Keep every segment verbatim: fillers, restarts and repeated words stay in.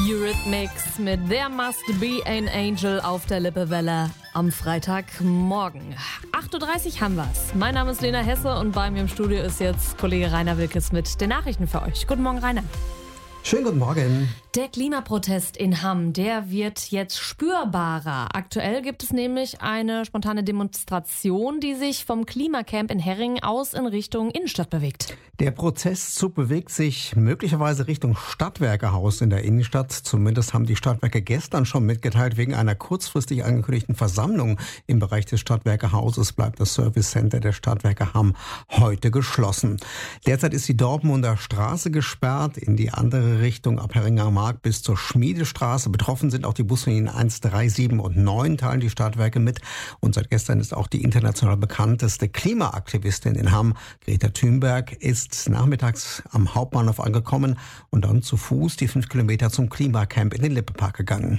Eurythmics mit There Must Be an Angel auf der Lippewelle am Freitagmorgen. acht Uhr dreißig haben wir's. Mein Name ist Lena Hesse und bei mir im Studio ist jetzt Kollege Rainer Wilkes mit den Nachrichten für euch. Guten Morgen, Rainer. Schönen guten Morgen. Der Klimaprotest in Hamm, der wird jetzt spürbarer. Aktuell gibt es nämlich eine spontane Demonstration, die sich vom Klimacamp in Herringen aus in Richtung Innenstadt bewegt. Der Protestzug bewegt sich möglicherweise Richtung Stadtwerkehaus in der Innenstadt. Zumindest haben die Stadtwerke gestern schon mitgeteilt, wegen einer kurzfristig angekündigten Versammlung im Bereich des Stadtwerkehauses bleibt das Service Center der Stadtwerke Hamm heute geschlossen. Derzeit ist die Dortmunder Straße gesperrt, in die andere Richtung ab Herringer Markt bis zur Schmiedestraße. Betroffen sind auch die Buslinien eins, drei, sieben und neun, teilen die Stadtwerke mit. Und seit gestern ist auch die international bekannteste Klimaaktivistin in Hamm, Greta Thunberg, ist nachmittags am Hauptbahnhof angekommen und dann zu Fuß die fünf Kilometer zum Klimacamp in den Lippepark gegangen.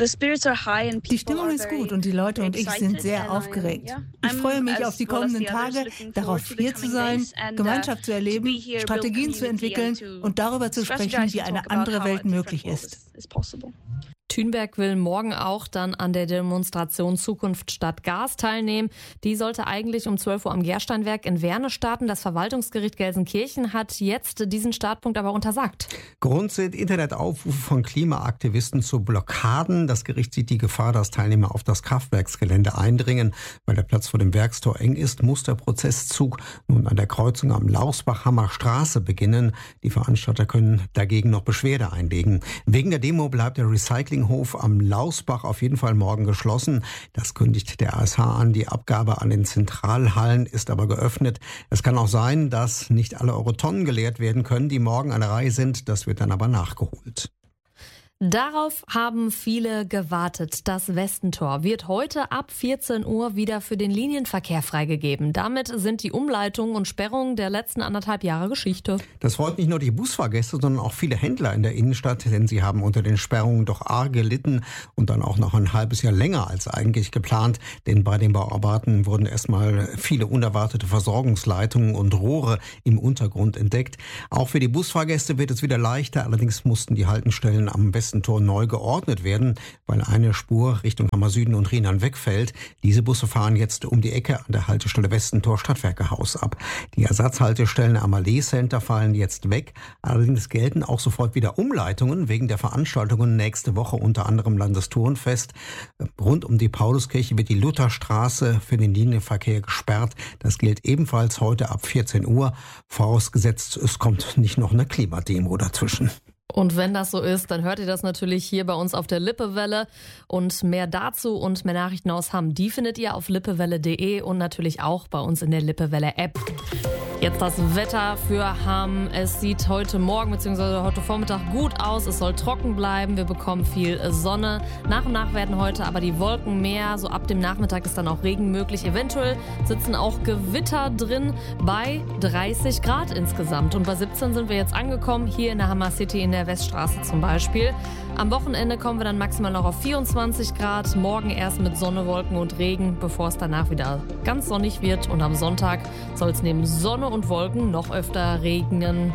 Die Stimmung ist gut und die Leute und ich sind sehr aufgeregt. Ich freue mich auf die kommenden Tage, darauf hier zu sein, Gemeinschaft zu erleben, Strategien zu entwickeln und darüber zu sprechen, wie eine andere Welt möglich ist. Thunberg will morgen auch dann an der Demonstration Zukunft statt Gas teilnehmen. Die sollte eigentlich um zwölf Uhr am Gersteinwerk in Werne starten. Das Verwaltungsgericht Gelsenkirchen hat jetzt diesen Startpunkt aber untersagt. Grund sind Internetaufrufe von Klimaaktivisten zu Blockaden. Das Gericht sieht die Gefahr, dass Teilnehmer auf das Kraftwerksgelände eindringen. Weil der Platz vor dem Werkstor eng ist, muss der Prozesszug nun an der Kreuzung am Lausbach-Hammer Straße beginnen. Die Veranstalter können dagegen noch Beschwerde einlegen. Wegen der Demo bleibt der Recycling Hof am Lausbach auf jeden Fall morgen geschlossen. Das kündigt der A S H an. Die Abgabe an den Zentralhallen ist aber geöffnet. Es kann auch sein, dass nicht alle Eurotonnen geleert werden können, die morgen an der Reihe sind. Das wird dann aber nachgeholt. Darauf haben viele gewartet. Das Westentor wird heute ab vierzehn Uhr wieder für den Linienverkehr freigegeben. Damit sind die Umleitungen und Sperrungen der letzten anderthalb Jahre Geschichte. Das freut nicht nur die Busfahrgäste, sondern auch viele Händler in der Innenstadt, denn sie haben unter den Sperrungen doch arg gelitten und dann auch noch ein halbes Jahr länger als eigentlich geplant. Denn bei den Bauarbeiten wurden erstmal viele unerwartete Versorgungsleitungen und Rohre im Untergrund entdeckt. Auch für die Busfahrgäste wird es wieder leichter, allerdings mussten die Haltestellen am Westen Tor neu geordnet werden, weil eine Spur Richtung Hammer Süden und Rheinland wegfällt. Diese Busse fahren jetzt um die Ecke an der Haltestelle Westentor Stadtwerkehaus ab. Die Ersatzhaltestellen am Allee Center fallen jetzt weg. Allerdings gelten auch sofort wieder Umleitungen wegen der Veranstaltungen nächste Woche, unter anderem Landestourenfest. Rund um die Pauluskirche wird die Lutherstraße für den Linienverkehr gesperrt. Das gilt ebenfalls heute ab vierzehn Uhr. Vorausgesetzt, es kommt nicht noch eine Klimademo dazwischen. Und wenn das so ist, dann hört ihr das natürlich hier bei uns auf der Lippewelle. Und mehr dazu und mehr Nachrichten aus Hamm, die findet ihr auf lippewelle punkt de und natürlich auch bei uns in der Lippewelle-App. Jetzt das Wetter für Hamm. Es sieht heute Morgen bzw. heute Vormittag gut aus. Es soll trocken bleiben. Wir bekommen viel Sonne. Nach und nach werden heute aber die Wolken mehr. So ab dem Nachmittag ist dann auch Regen möglich. Eventuell sitzen auch Gewitter drin bei dreißig Grad insgesamt. Und bei siebzehn sind wir jetzt angekommen, hier in der Hammer City in der Weststraße zum Beispiel. Am Wochenende kommen wir dann maximal noch auf vierundzwanzig Grad. Morgen erst mit Sonne, Wolken und Regen, bevor es danach wieder ganz sonnig wird. Und am Sonntag soll es neben Sonne und Wolken noch öfter regnen.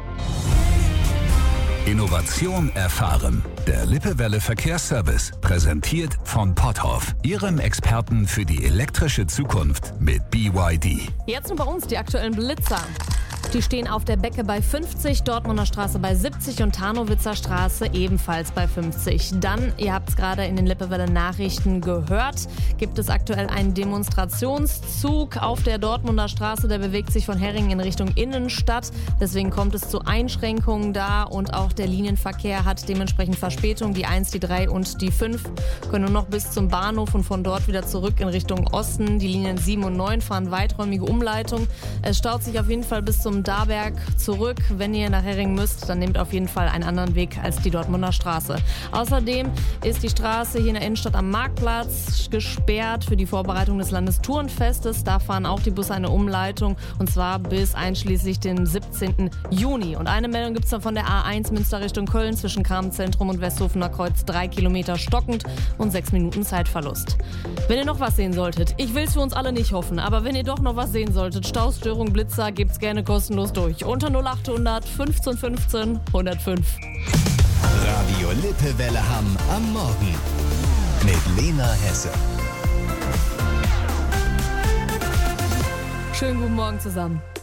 Innovation erfahren. Der Lippewelle Verkehrsservice, präsentiert von Potthoff, Ihrem Experten für die elektrische Zukunft mit B Y D. Jetzt nur bei uns die aktuellen Blitzer. Die stehen auf der Becke bei fünfzig, Dortmunder Straße bei siebzig und Tarnowitzer Straße ebenfalls bei fünfzig. Dann, ihr habt es gerade in den Lippewelle Nachrichten gehört, gibt es aktuell einen Demonstrationszug auf der Dortmunder Straße. Der bewegt sich von Herringen in Richtung Innenstadt. Deswegen kommt es zu Einschränkungen da und auch der Linienverkehr hat dementsprechend Verspätung. Die eins, die drei und die fünf können nur noch bis zum Bahnhof und von dort wieder zurück in Richtung Osten. Die Linien sieben und neun fahren weiträumige Umleitung. Es staut sich auf jeden Fall bis zum Darberg zurück. Wenn ihr nach Herringen müsst, dann nehmt auf jeden Fall einen anderen Weg als die Dortmunder Straße. Außerdem ist die Straße hier in der Innenstadt am Marktplatz gesperrt für die Vorbereitung des Landestourenfestes. Da fahren auch die Busse eine Umleitung und zwar bis einschließlich den siebzehnten Juni. Und eine Meldung gibt es dann von der A eins Münster Richtung Köln zwischen Kramzentrum und Westhofener Kreuz. Drei Kilometer stockend und sechs Minuten Zeitverlust. Wenn ihr noch was sehen solltet, ich will es für uns alle nicht hoffen, aber wenn ihr doch noch was sehen solltet, Staustörung, Blitzer, gibt's gerne kostenlos durch. Unter null acht hundert fünfzehn fünfzehn hundertfünf. Radio Lippewelle Hamm am Morgen mit Lena Hesse. Schönen guten Morgen zusammen.